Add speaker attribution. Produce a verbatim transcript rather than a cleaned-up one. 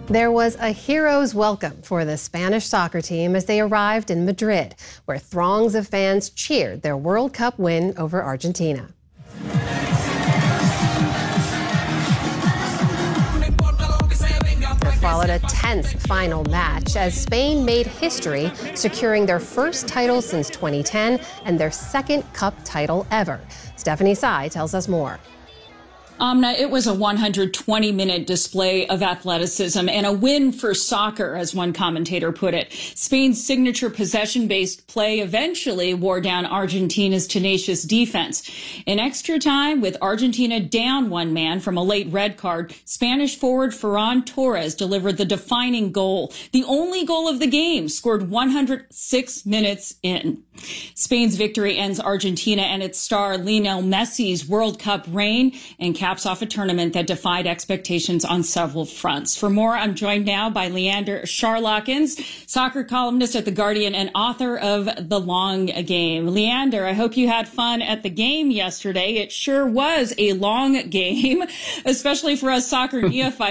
Speaker 1: There was a hero's welcome for the Spanish soccer team as they arrived in Madrid, where throngs of fans cheered their World Cup win over Argentina. There followed a tense final match as Spain made history, securing their first title since twenty ten and their second cup title ever. Stephanie Tsai tells us more.
Speaker 2: Amna, it was a one hundred twenty minute display of athleticism and a win for soccer, as one commentator put it. Spain's signature possession-based play eventually wore down Argentina's tenacious defense. In extra time, with Argentina down one man from a late red card, Spanish forward Ferran Torres delivered the defining goal, the only goal of the game, scored one hundred six minutes in. Spain's victory ends Argentina and its star Lionel Messi's World Cup reign and caps off a tournament that defied expectations on several fronts. For more, I'm joined now by Leander Charlakins, soccer columnist at The Guardian and author of The Long Game. Leander, I hope you had fun at the game yesterday. It sure was a long game, especially for us soccer neophytes.